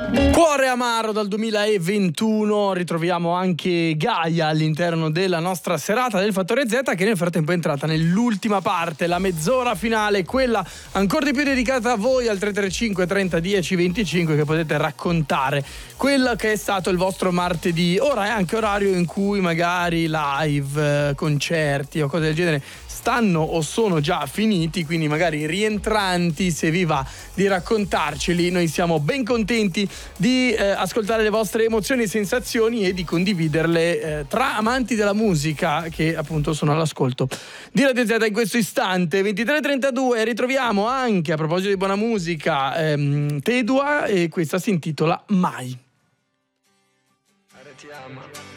Cuore amaro dal 2021, ritroviamo anche Gaia all'interno della nostra serata del Fattore Z, che nel frattempo è entrata nell'ultima parte, la mezz'ora finale, quella ancora di più dedicata a voi al 335 30 10 25, che potete raccontare quello che è stato il vostro martedì. Ora è anche orario in cui magari live, concerti o cose del genere stanno o sono già finiti, quindi magari rientranti, se vi va di raccontarceli, noi siamo ben contenti di ascoltare le vostre emozioni e sensazioni e di condividerle tra amanti della musica che appunto sono all'ascolto di Radio Z in questo istante. 23:32, ritroviamo anche, a proposito di buona musica, Tedua, e questa si intitola Mai. Ti ama.